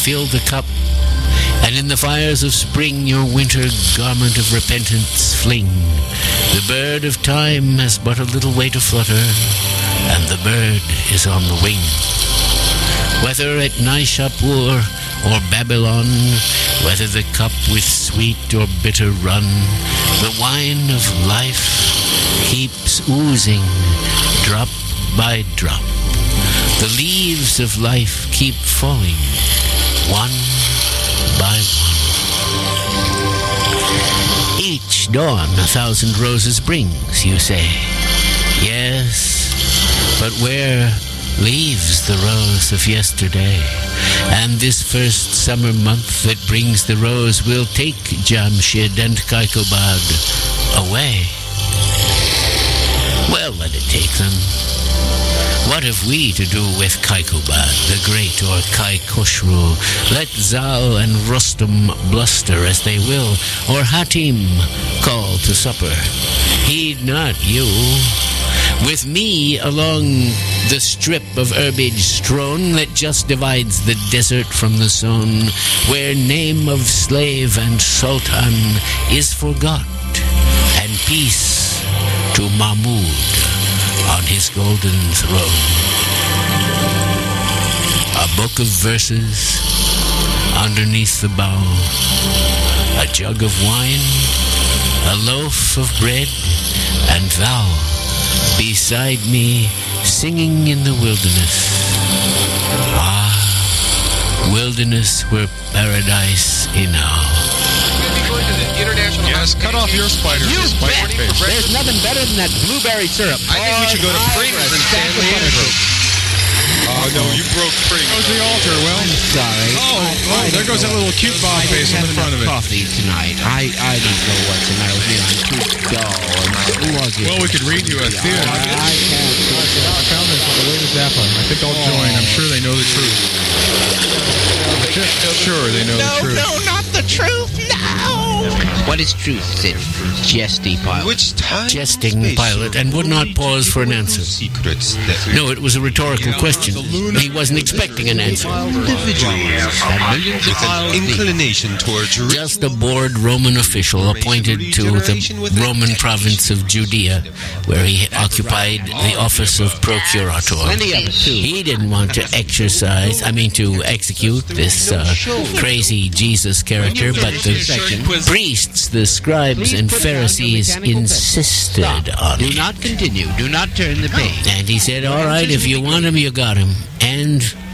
fill the cup, and in the fires of spring your winter garment of repentance fling. The bird of time has but a little way to flutter, and the bird is on the wing. Whether at Nishapur or Babylon, whether the cup with sweet or bitter run, the wine of life keeps oozing drop by drop. The leaves of life keep falling one by one. Each dawn 1,000 roses brings, you say. Yes, but where leaves the rose of yesterday? And this first summer month that brings the rose will take Jamshid and Kaikobad away. Well, let it take them. What have we to do with Kaikobad the Great or Kai Khosrow? Let Zal and Rustum bluster as they will, or Hatim call to supper. Heed not you. With me along the strip of herbage strown that just divides the desert from the zone, where name of slave and sultan is forgot, and peace to Mahmud on his golden throne. A book of verses underneath the bough, a jug of wine, a loaf of bread, and thou beside me singing in the wilderness. Ah, wilderness were paradise enow. Yes, cut off your spider. You spider bet. face. There's nothing better than that blueberry syrup. I think we should go to Pringles and Stanley Andrew. Oh, no, you broke Pringles. How's the altar, Will? I'm sorry. Oh, there goes that little cute Bob face on the front of it. Coffee tonight. I didn't know what's the matter with me. I'm too dull. Well, we could read you a theater. I can't. I found this on the way to Zappa. I think I'll join. I'm sure they know the truth. Sure, they know the truth. No, not the truth. No. What is truth? Said Jesty Pilot. Which time Jesting Pilot, and would not pause for an answer. Secrets that No, it was a rhetorical question. He wasn't expecting an answer. individuals with an inclination towards Just a bored Roman official appointed to the Roman province of Judea, where he occupied the office of procurator. He didn't want to to execute this crazy Jesus character, but the priests, the scribes, and Pharisees insisted on Do it. not continue. Do not turn the page. And he said, all right, if you want him, you got him. And